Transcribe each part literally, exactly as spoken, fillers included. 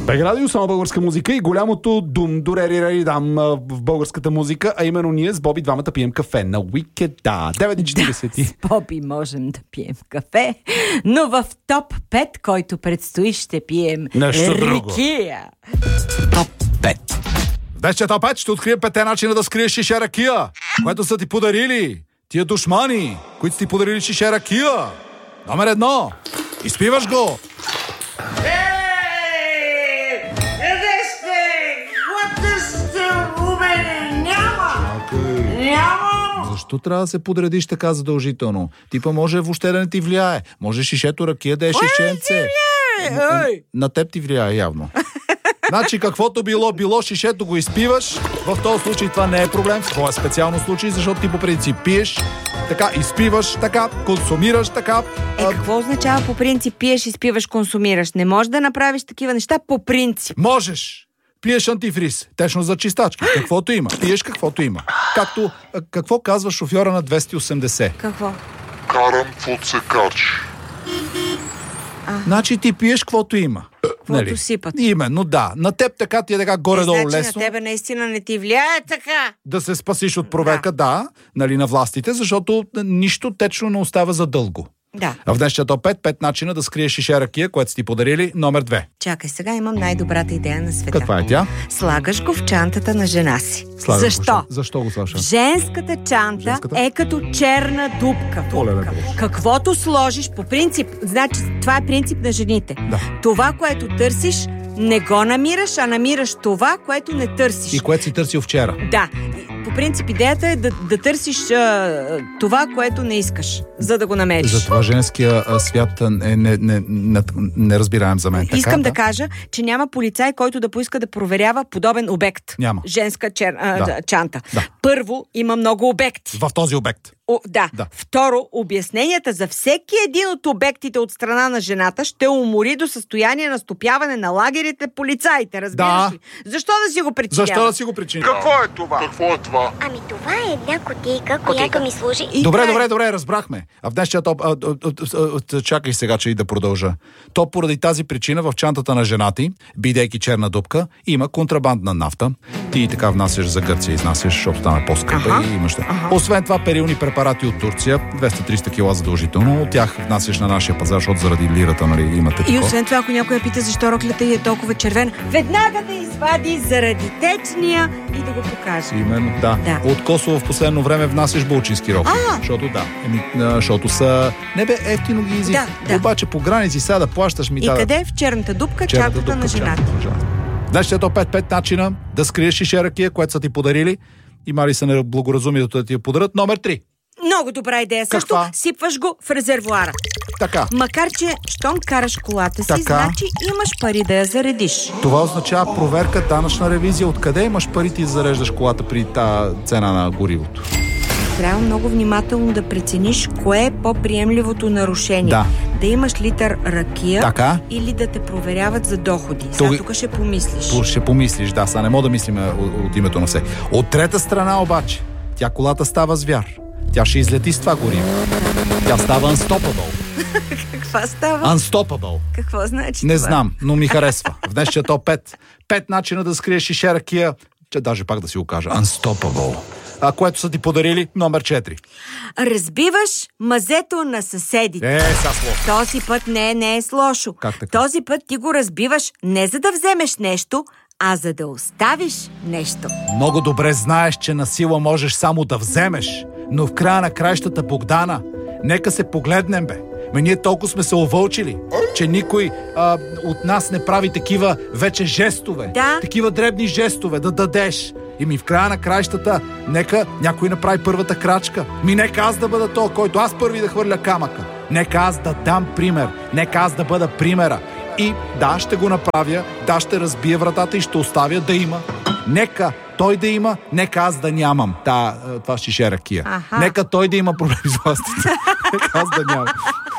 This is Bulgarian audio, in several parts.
Бег Радио, само българска музика и голямото дум, дурери, рари, дам в българската музика, а именно ние с Боби двамата пием кафе на уикенда. девет и четиридесет. Да, с Боби можем да пием кафе, но в топ пет, който предстои, ще пием нещо ракия. Топ пет. Днес че топ пет ще открием петте начина да скриеш шише ракия, което са ти подарили тия душмани, които са ти подарили шише ракия. Номер едно. Изпиваш го. Защо трябва да се подредиш така задължително? Типа може въобще да не ти влияе. Може шишето ракия да е шишенце. На теб ти влияе явно. Значи каквото било, било, шишето го изпиваш. В този случай това не е проблем. В твоя специално случай, защото ти по принцип пиеш, така, изпиваш, така, консумираш, така. Е, какво означава по принцип пиеш, изпиваш, консумираш? Не можеш да направиш такива неща по принцип. Можеш. Пиеш антифриз, течно за чистачки, каквото има. Пиеш каквото има. Както, какво казва шофьора на двеста и осемдесет? Какво? Карам каквото се качи. Значи ти пиеш каквото има. Каквото нали? Сипат. Именно, да. На теб така ти е така горе-долу значи лесно. На тебе наистина не ти влияе така. Да се спасиш от проверка, да, да нали, на властите, защото нищо течно не остава за дълго. Да. А в днешния топ пет, пет начина да скриеш шише ракия, което си ти подарили, номер две. Чакай, сега имам най-добрата идея на света. Каква е тя? Слагаш го в чантата на жена си. Слагаш Защо? Го, защо го слагаш? Женската чанта Женската? е като черна дупка. Оле, Каквото сложиш по принцип, значи това е принцип на жените. Да. Това, което търсиш, не го намираш, а намираш това, което не търсиш. И което си търсил вчера. Да. По принцип идеята е да, да търсиш а, това, което не искаш, за да го намериш. Затова женския а, свят е не, не, не, не, не разбираем за мен. Така, Искам да? да кажа, че няма полицай, който да поиска да проверява подобен обект. Няма. Женска чер, а, да. чанта. Да. Първо, има много обекти. В този обект. О, да. да. Второ, обясненията за всеки един от обектите от страна на жената ще умори до състояние на стопяване на лагерите полицаите, разбираш да. ли? Защо да си го причинява? Защо да си го причинява? Какво е това? Какво е това? Ами това е една кутийка, която ми служи. И добре, добре, добре, добре, разбрахме. А в днешния топ... А, а, а, а, чакай сега, че и да продължа. То поради тази причина в чантата на жена ти, бидейки черна дупка, има контрабандна нафта. Ти и така внасяш за Гърция, изнасяш, защото там е по-скъпа ага. и имаш. Ага. Освен това, перилни препарати от Турция, двеста-триста кила задължително. От тях внасяш на нашия пазар, защото заради лирата, нали, имате такова. И освен това, ако някой пита защо роклята й е толкова червена, веднага да извади заради течния и да го покаже. Именно, да. да. От Косово в последно време внасяш булчински рокли. Защото да. Еми, защото са... Не бе, ефтино ги изисква. Да, да. Обаче по граници сега да плащаш ми. И да, къде е в черната дупка, черната чантата дупка на жената? Днес то пет пет начина да скриеш шише ракия, което са ти подарили. Има ли са неблагоразумието да ти я подарят? Номер три. Много добра идея. Също Каква? сипваш го в резервоара. Така. Макар че, щом караш колата си, така. значи имаш пари да я заредиш. Това означава проверка, данъчна ревизия. Откъде имаш пари ти да зареждаш колата при тази цена на горивото? Трябва много внимателно да прецениш кое е по-приемливото нарушение. Да. Да имаш литър ракия така. Или да те проверяват за доходи. Сега Тук... тук ще помислиш. Ще помислиш, да. Сега не мога да мислим от, от името на все. От трета страна обаче, тя колата става звяр. Тя ще излети с това гориво. Тя става unstoppable. Каква става? Unstoppable. Какво значи Не това? знам, но ми харесва. В днешния топ пет. Пет начина да скриеш шише ракия, че даже пак да си го кажа. Unstoppable. А което са ти подарили, номер четири. Разбиваш мазето на съседите. Е, са слошо. Този път не, не е с лошо. Как така? Този път ти го разбиваш не за да вземеш нещо, а за да оставиш нещо. Много добре знаеш, че на сила можеш само да вземеш, но в края на краищата, Богдана, нека се погледнем, бе. Ме ние толкова сме се овълчили, че никой а, от нас не прави такива вече жестове. Да. Такива дребни жестове, да дадеш. И ми в края на краищата, нека някой направи първата крачка. Ми нека аз да бъда то, който аз първи да хвърля камъка. Нека аз да дам пример. Нека аз да бъда примера. И да, ще го направя, да, ще разбия вратата и ще оставя да има. Нека той да има, нека аз да нямам. Та, това шише ракия. Аха. Нека той да има проблеми с властите. Нека аз да нямам.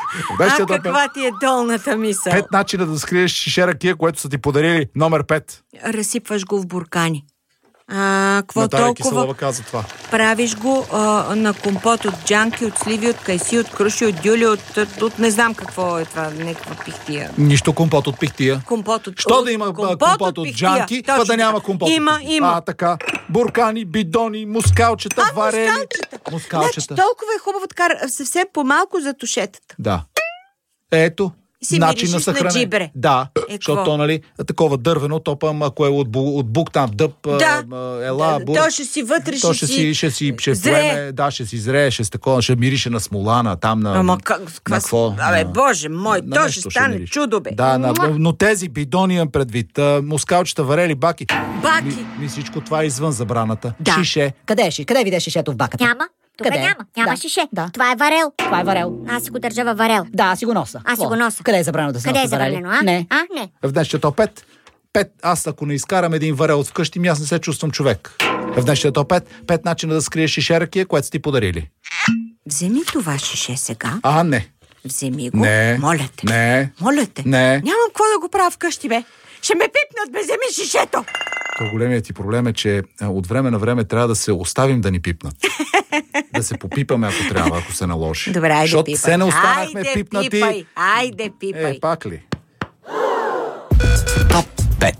А каква ти е долната мисъл? Пет начина да скриеш шише ракия, което са ти подарили. Номер пет. Разсипваш го в буркани. А, какво Наталия толкова? Киселова каза това. Правиш го а, на компот от джанки, от сливи, от кайси, от круши, от дюли, от, от, от не знам какво е това, някаква пихтия. Нищо компот от пихтия. Компот от... Що да има компот, компот от, от джанки, па да няма компот. Има, има. А, така. Буркани, бидони, мускалчета, а, варени. мускалчета. Мускалчета. Значи, толкова е хубаво така, съвсем по-малко за тушетата. Да. Ето. Си начин на на съхранение. джибре. Да, е, защото, нали, такова дървено, то пъм, ако е от, бу, от бук там, дъб, да. а, ела, бур, то ще си вътре, то ще, ще си, ще си, ще зре. поеме, да, ще си зрее, ще, такова, ще мирише на смолана, там на... Ама как, на какво? Абе, на, боже мой, на, то на ще стане мирише. чудо, бе. Да, на, но тези бидони имам предвид, а, мускалчета, варели, баки. Баки! Ми, ми всичко това е извън забраната. Да. Шише. Къде е ши? Къде видя шишето в баката? Няма. Тук Къде? няма. Няма Да. шише. Да. Това е варел. Това е варел. Аз си го държа във варел. Да, аз си го носа. Аз си Какво? го нося. Къде е забрано да се Къде е носи варели? забранено, а? Не. А, не. В днешния топ пет, пет, аз ако не изкарам един варел от вкъщи, ми аз не се чувствам човек. В днешния топ пет, пет начина да скриеш шишеракия, което са ти подарили. Вземи това шише сега. А, не. Вземи го. Не. Моля те. Не. Моля те. Не. Нямам какво да го правя вкъщи, бе. Ще ме пипнат, бе, вземи шишето. То големият ти проблем е, че а, от време на време трябва да се оставим да ни пипнат. Да се попипаме, ако трябва, ако се наложи. Добре, айде Защото пипай. се не останахме Айде пипнати. пипай. Айде пипай. Е, пак ли? Топ пет.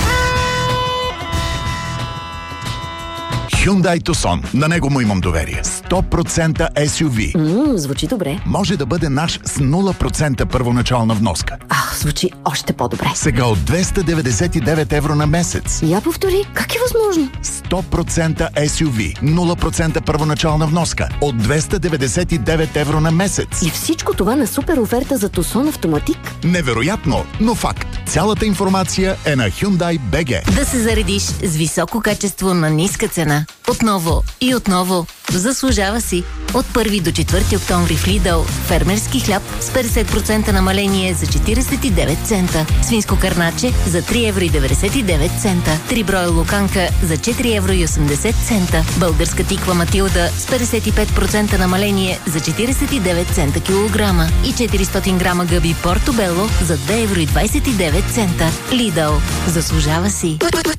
Hyundai Tucson. На него му имам доверие. сто процента ес ю ви. Ммм, звучи добре. Може да бъде наш с нула процента първоначална вноска. Ах, звучи още по-добре. Сега от двеста деветдесет и девет евро на месец. Я повтори, как е възможно? сто процента ес ю ви. нула процента първоначална вноска. От двеста деветдесет и девет евро на месец. И всичко това на супер оферта за Tucson Автоматик? Невероятно, но факт. Цялата информация е на Hyundai би джи. Да се заредиш с високо качество на ниска цена. Отново и отново. Заслужава си. От първи до четвърти октомври в Lidl фермерски хляб с петдесет процента намаление за четиридесет и девет цента. Свинско кърначе за три евро и деветдесет и девет цента. Три броя луканка за четири евро и осемдесет цента. Българска тиква Матилда с петдесет и пет процента намаление за четиридесет и девет цента килограма. И четиристотин грама гъби Портобело за две евро и двадесет и девет цента. Lidl. Заслужава си.